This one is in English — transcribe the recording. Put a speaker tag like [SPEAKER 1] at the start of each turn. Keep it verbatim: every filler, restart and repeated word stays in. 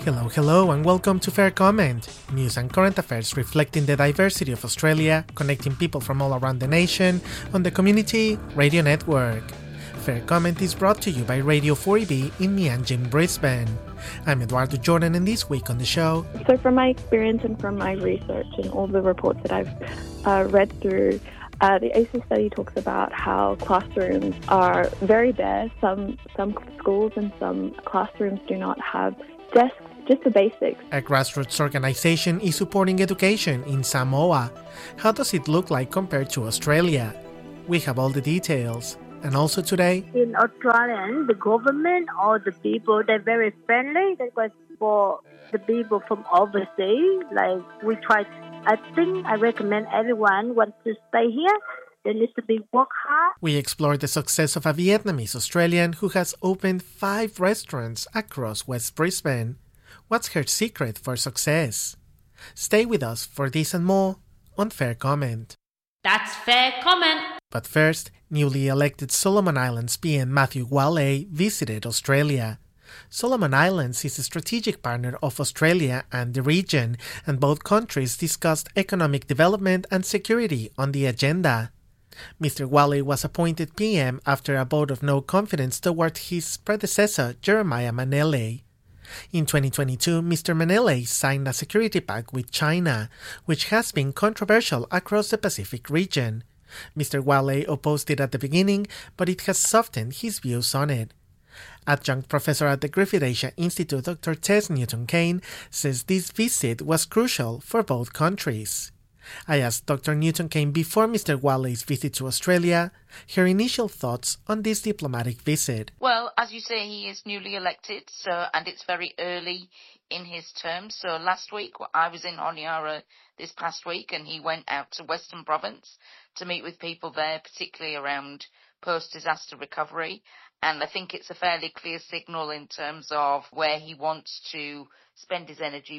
[SPEAKER 1] Hello, hello, and welcome to Fair Comment, news and current affairs reflecting the diversity of Australia, connecting people from all around the nation on the Community Radio Network. Fair Comment is brought to you by Radio four E B in Meanjin, Brisbane. I'm Eduardo Jordan, and this week on the show...
[SPEAKER 2] So from my experience and from my research and all the reports that I've uh, read through, uh, the A C E study talks about how classrooms are very bare. Some, some schools and some classrooms do not have desks, just the basics.
[SPEAKER 1] A grassroots organization is supporting education in Samoa. How does it look like compared to Australia? We have all the details. And also today...
[SPEAKER 3] In Australia, the government or the people, they're very friendly. Because for the people from overseas, like we try, I think I recommend everyone wants to stay here. They need to be work hard.
[SPEAKER 1] We explore the success of a Vietnamese Australian who has opened five restaurants across West Brisbane. What's her secret for success? Stay with us for this and more on Fair Comment.
[SPEAKER 4] That's Fair Comment.
[SPEAKER 1] But first, newly elected Solomon Islands P M Matthew Whalley visited Australia. Solomon Islands is a strategic partner of Australia and the region, and both countries discussed economic development and security on the agenda. Mister Whalley was appointed P M after a vote of no confidence toward his predecessor, Jeremiah Manele. In twenty twenty-two, Mister Manele signed a security pact with China, which has been controversial across the Pacific region. Mister Whalley opposed it at the beginning, but it has softened his views on it. Adjunct professor at the Griffith Asia Institute, Doctor Tess Newton-Cain, says this visit was crucial for both countries. I asked Doctor Newton-Cain before Mister Whalley's visit to Australia her initial thoughts on this diplomatic visit.
[SPEAKER 5] Well, as you say, he is newly elected, so and it's very early in his term. So last week, I was in Honiara this past week, and he went out to Western Province to meet with people there, particularly around post-disaster recovery. And I think it's a fairly clear signal in terms of where he wants to spend his energy